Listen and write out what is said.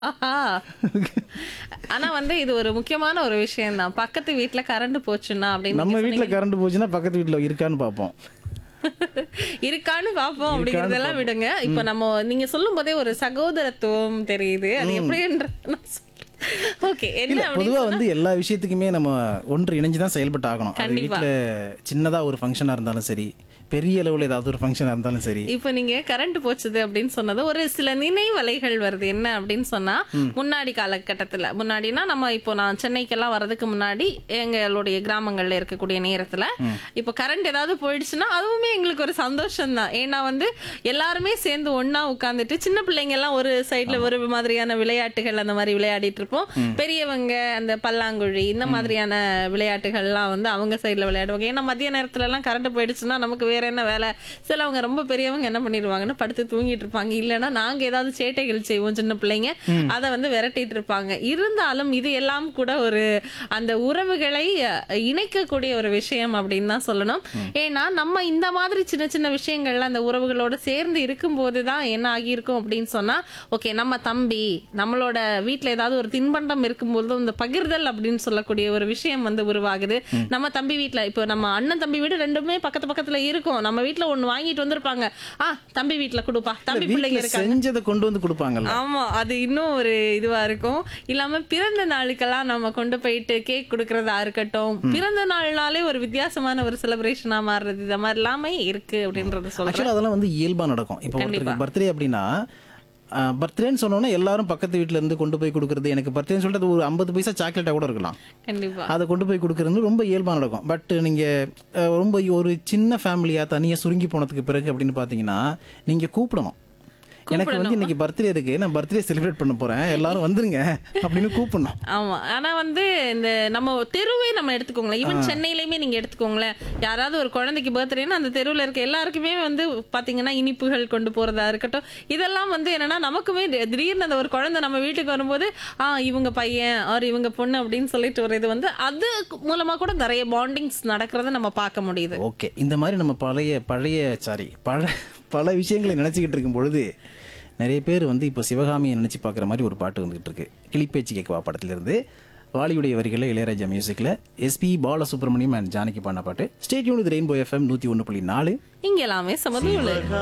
ஆஹா. ஆனா வந்து இது ஒரு முக்கியமான ஒரு விஷயம் தான். பக்கத்து வீட்ல கரண்ட் போச்சுன்னா அப்படின்னு நம்ம நீங்க வீட்ல சொன்னீங்க. கரண்ட் போச்சுன்னா பக்கத்து வீட்ல இருக்கான்னு பார்ப்போம். இருக்கான்னு பார்ப்போம் இருக்கான்னு அப்படிங்கறதெல்லாம் பார்ப்போம். விடுங்க. இப்ப நம்ம நீங்க சொல்லும் போதே ஒரு சகோதரத்துவம் தெரியுது. அது எப்படின்றது நான் சொல்றேன். ஓகே. என்ன இல்ல அப்படின்னு பொதுவா சொன்னா வந்து எல்லா விஷயத்துக்குமே நம்ம ஒன்று இணைஞ்சு தான் செயல்பட்டு ஆகணும். அது கண்டிப்பா. வீட்ல சின்னதா ஒரு ஃபங்க்ஷனா இருந்தாலும் சரி, பெரிய அளவுல ஏதாவது ஒரு ஃபங்க்ஷனா இருந்தாலும் சரி. இப்ப நீங்க கரண்ட் போச்சுது அப்படின்னு சொன்னது ஒரு சில நினைவலைகள் வருது. என்ன அப்படின்னு சொன்னா முன்னாடி காலகட்டத்துல முன்னாடினா நம்ம இப்போ நான் சென்னைக்கெல்லாம் வர்றதுக்கு முன்னாடி எங்களுடைய கிராமங்கள்ல இருக்கக்கூடிய நேரத்துல இப்போ கரண்ட் ஏதாவது போயிடுச்சுன்னா அதுவுமே எங்களுக்கு ஒரு சந்தோஷம் தான். ஏன்னா வந்து எல்லாருமே சேர்ந்து ஒண்ணா உட்கார்ந்துட்டு சின்ன பிள்ளைங்க எல்லாம் ஒரு சைடுல ஒரு மாதிரியான விளையாட்டுகள் அந்த மாதிரி விளையாடிட்டு இருப்போம். பெரியவங்க அந்த பல்லாங்குழி இந்த மாதிரியான விளையாட்டுகள்லாம் வந்து அவங்க சைடுல விளையாடுவாங்க. ஏன்னா மதிய நேரத்துல எல்லாம் கரண்ட் போயிடுச்சுன்னா நமக்கு வேற என்ன வேலை. சிலவங்க ரொம்ப பெரியவங்க என்ன பண்ணிடுவாங்கன்னா படுத்து தூங்கிட்டு இருப்பாங்க. இல்லைன்னா நாங்க ஏதாவது சேட்டைகள் செய்வோம் சின்ன பிள்ளைங்க. அதை வந்து விரட்டிட்டு இருப்பாங்க. இருந்தாலும் இது எல்லாம் கூட ஒரு அந்த உறவுகளை இணைக்கக்கூடிய ஒரு விஷயம் அப்படின்னு தான் சொல்லணும். ஏன்னா நம்ம இந்த மாதிரி சின்ன சின்ன விஷயங்கள்ல அந்த உறவுகளோட சேர்ந்து இருக்கும்போது தான் என்ன ஆகியிருக்கும் அப்படின்னு சொன்னா ஓகே நம்ம தம்பி நம்மளோட வீட்ல ஏதாவது ஒரு தின்பண்டம் இருக்கும்போது இந்த பகிர்தல் அப்படின்னு சொல்லக்கூடிய ஒரு விஷயம் வந்து உருவாகுது. நம்ம தம்பி வீட்ல இப்போ நம்ம அண்ணன் தம்பி வீடு ரெண்டுமே பக்கத்து பக்கத்துல இருக்கும். நம்ம வீட்ல ஒண்ணு வாங்கிட்டு வந்திருப்பாங்க. தம்பி வீட்ல கொடுப்பா தம்பி பிள்ளைங்க வீட்ல இருக்காங்க. செஞ்சதை கொண்டு வந்து கொடுப்பாங்கல்ல. ஆமா அது இன்னும் ஒரு இதுவா இருக்கும். இல்லாம பிறந்த நாளுக்கெல்லாம் நம்ம கொண்டு போயிட்டு கேக் கொடுக்கறதா இருக்கட்டும். பிறந்த நாள்னாலே ஒரு வித்தியாசமான ஒரு செலிப்ரேஷனா மாறுறது இந்த மாதிரி எல்லாமே இருக்கு அப்படின்றத சொல்றேன். ஆக்சுவலா அதெல்லாம் வந்து இயல்பா நடக்கும். இப்போ ஒருத்தருக்கு பர்த்டே அப்படின்னா பர்த்டேன்னு சொன்னோன்னா எல்லாரும் பக்கத்து வீட்ல இருந்து கொண்டு போய் கொடுக்கறது. எனக்கு பர்த்டேன்னு சொல்லிட்டு அது ஒரு 50 பைசா சாக்லேட்டா கூட இருக்கலாம். கண்டிப்பா அதை கொண்டு போய் கொடுக்கறது ரொம்ப இயல்பா நடக்கும். பட் நீங்க ரொம்ப ஒரு சின்ன ஃபேமிலியா தனியா சுருங்கி போனதுக்கு பிறகு அப்படின்னு பாத்தீங்கன்னா நீங்க கூப்பிடணும். எனக்கு வந்து இன்னைக்கு பர்த்டே இருக்கு, நான் பர்த்டே செலிப்ரேட் பண்ண போறேன், எல்லாரும் வந்துருங்க அப்படின்னு கூப்பிடணும். ஆமா ஆனா வந்து இந்த நம்ம தெருவே நம்ம எடுத்துக்கோங்களேன். ஈவன் சென்னையிலயுமே நீங்க எடுத்துக்கோங்களேன். யாராவது ஒரு குழந்தைக்கு பர்த்டேன்னா அந்த தெருவுல இருக்க எல்லாருக்குமே வந்து பாத்தீங்கன்னா இனிப்புகள் கொண்டு போறதா இருக்கட்டும். இதெல்லாம் வந்து என்னன்னா நமக்குமே திடீர்னு அந்த ஒரு குழந்தை நம்ம வீட்டுக்கு வரும்போது இவங்க பையன் ஆர் இவங்க பொண்ணு அப்படின்னு சொல்லிட்டு ஒரு இது வந்து அது மூலமா கூட நிறைய பாண்டிங்ஸ் நடக்கிறத நம்ம பார்க்க முடியுது. ஓகே, இந்த மாதிரி நம்ம பல விஷயங்களை நினைச்சுக்கிட்டு இருக்கும் பொழுது நிறைய பேர் வந்து இப்போ சிவகாமியை நினைச்சு பார்க்குற மாதிரி ஒரு பாட்டு வந்துகிட்டு இருக்கு. கிளிப்பேச்சு கேட்கவா படத்திலிருந்து வாலியுடைய வரிகளில் இளையராஜா மியூசிக்கில் எஸ்பி பாலசுப்ரமணியம் அண்ட் ஜானகி பாடின பாட்டு. Stay tune with rainbow FM 101.4. இங்க எல்லாமே சமதூளு.